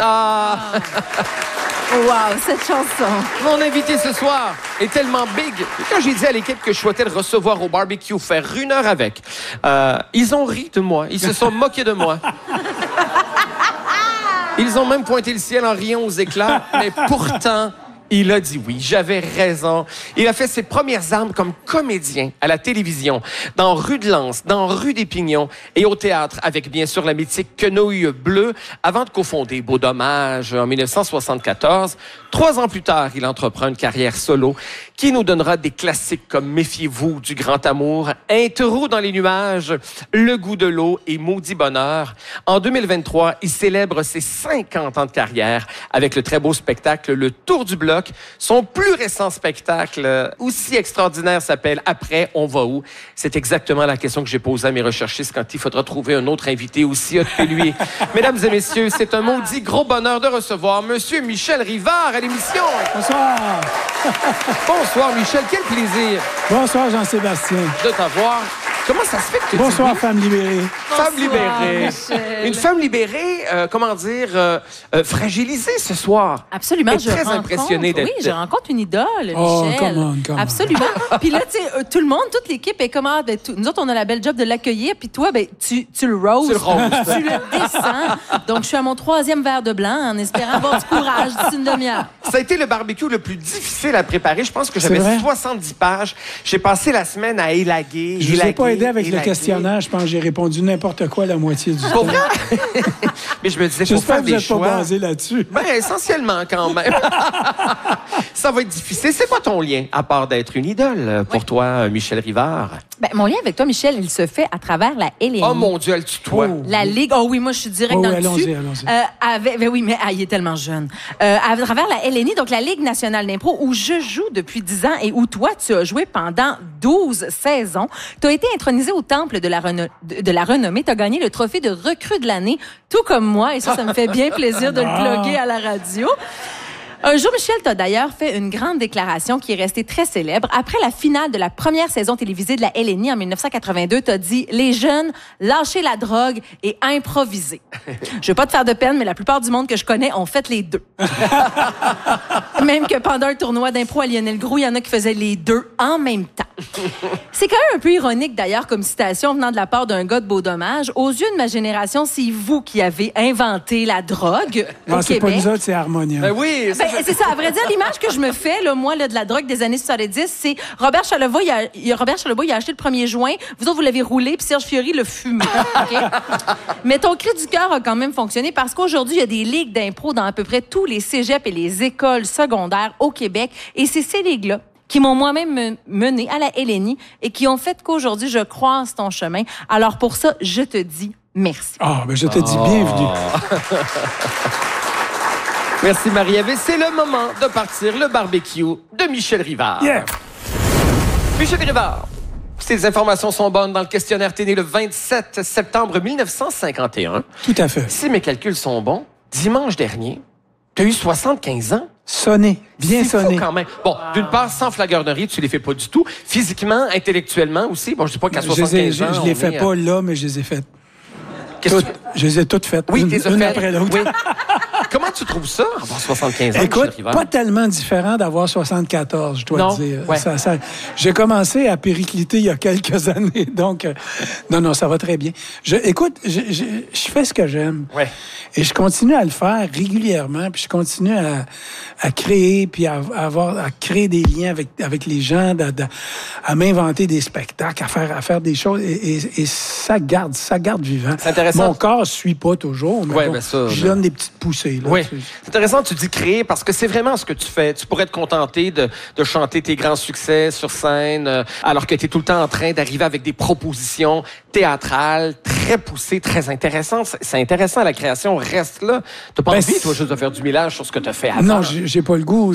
Ah! Wow, cette chanson. Mon invité ce soir est tellement big que quand j'ai dit à l'équipe que je souhaitais le recevoir au barbecue, faire 1 heure avec, ils ont ri de moi. Ils se sont moqués de moi. Ils ont même pointé le ciel en riant aux éclats, mais pourtant... il a dit oui, j'avais raison. Il a fait ses premières armes comme comédien à la télévision, dans Rue de Lens, dans Rue des Pignons et au théâtre, avec bien sûr la mythique Quenouille Bleue, avant de cofonder Beau Dommage en 1974. 3 ans plus tard, il entreprend une carrière solo qui nous donnera des classiques comme Méfiez-vous du grand amour, Un taureau dans les nuages, Le goût de l'eau et Maudit bonheur. En 2023, il célèbre ses 50 ans de carrière avec le très beau spectacle Le Tour du bloc. Son plus récent spectacle, aussi extraordinaire, s'appelle Après, on va où? C'est exactement la question que j'ai posée à mes recherchistes quand il faudra trouver un autre invité aussi hot que lui. Mesdames et messieurs, c'est un maudit gros bonheur de recevoir Monsieur Michel Rivard à l'émission. Bonsoir. Bonsoir, Michel. Quel plaisir. Bonsoir, Jean-Sébastien. De t'avoir. Comment ça se fait que tu Bonsoir, femme libérée. Femme libérée. Michel. Une femme libérée, fragilisée ce soir. Absolument, Et je très rencontre. impressionné d'être... Oui, je rencontre une idole, Oh, Michel. come on. Absolument. Puis là, tu sais, tout le monde, toute l'équipe est comme, nous autres, on a la belle job de l'accueillir, puis toi, ben, tu le roses. Tu le roses. Tu le descends. Donc, je suis à mon 3e verre de blanc en espérant avoir du courage d'ici une demi-heure. Ça a été le barbecue le plus difficile à préparer. Je pense que C'est j'avais vrai? 70 pages. J'ai passé la semaine à élaguer. Je vous ai pas aidé avec le questionnaire. Je pense que j'ai répondu n'importe quoi la moitié du temps. Pour vrai? Mais je me disais, faut J'espère faire que vous des n'êtes pas choix. basé là-dessus. Ben, essentiellement, quand même. Ça va être difficile. C'est quoi ton lien, à part d'être une idole pour toi, Michel Rivard? Ben, mon lien avec toi, Michel, il se fait à travers la LNI. Oh mon Dieu, elle tutoie. Oh. La Ligue. Oh oui, moi, je suis direct Oh, dans oui, le dessus. allons-y. Ben oui, mais il est tellement jeune. À travers la LNI, donc la Ligue nationale d'impro, où je joue depuis 10 ans et où toi, tu as joué pendant 12 saisons. Tu as été intronisé au temple de la renommée. Tu as gagné le trophée de recrue de l'année, tout comme moi. Et ça me fait bien plaisir de le plugger à la radio. Un jour, Michel, t'as d'ailleurs fait une grande déclaration qui est restée très célèbre. Après la finale de la première saison télévisée de la LNI en 1982, t'as dit « Les jeunes, lâchez la drogue et improvisez. » Je veux pas te faire de peine, mais la plupart du monde que je connais ont fait les deux. Même que pendant un tournoi d'impro à Lionel Groux, il y en a qui faisaient les deux en même temps. C'est quand même un peu ironique, d'ailleurs, comme citation venant de la part d'un gars de Beau Dommage. Aux yeux de ma génération, c'est vous qui avez inventé la drogue au Non, c'est Québec. pas nous autres, c'est Harmonia. Ben oui, ça, C'est ça, à vrai dire, l'image que je me fais, là, moi, là, de la drogue des années 70, c'est Robert Charlebois, il a acheté le premier joint, vous autres, vous l'avez roulé, puis Serge Fiori l'a fumé. Okay? Mais ton cri du cœur a quand même fonctionné parce qu'aujourd'hui, il y a des ligues d'impro dans à peu près tous les cégeps et les écoles secondaires au Québec. Et c'est ces ligues-là qui m'ont moi-même mené à la LNI et qui ont fait qu'aujourd'hui, je croise ton chemin. Alors pour ça, je te dis merci. Ah, ben je te dis bienvenue. Merci Marie-Ève. C'est le moment de partir le barbecue de Michel Rivard. Yeah! Michel Rivard, ces informations sont bonnes dans le questionnaire. T'es né le 27 septembre 1951. Tout à fait. Si mes calculs sont bons, dimanche dernier, t'as eu 75 ans. Sonné. Bien C'est sonné. fou quand même. Bon, d'une part, sans flagornerie, tu les fais pas du tout. Physiquement, intellectuellement aussi. Bon, je dis pas qu'à 75 ans, Je les fais pas là, mais je les ai faites. Qu'est-ce Toutes. que tu... Je les ai toutes faites. Oui, une, t'es une fait. après l'autre. Oui. Comment tu trouves ça, avoir 75 ans, Écoute, Michel Rivard? pas tellement différent d'avoir 74, je dois Non, te dire. ouais. J'ai commencé à péricliter il y a quelques années, donc non, ça va très bien. Écoute, je fais ce que j'aime. Ouais. Et je continue à le faire régulièrement, puis je continue à créer, puis à créer des liens avec les gens, à m'inventer des spectacles, à faire des choses, et ça garde vivant. C'est intéressant. Mon corps suit pas toujours, mais Ouais, bon, ben ça, je là. donne des petites poussées. Là, Oui. tu sais. C'est intéressant, tu dis créer, parce que c'est vraiment ce que tu fais. Tu pourrais te contenter de chanter tes grands succès sur scène, alors que tu es tout le temps en train d'arriver avec des propositions théâtrales très poussées, très intéressantes. C'est intéressant, la création reste là. T'as pas Ben, envie, toi, juste de faire du millage sur ce que tu as fait avant. Non, j'ai pas le goût.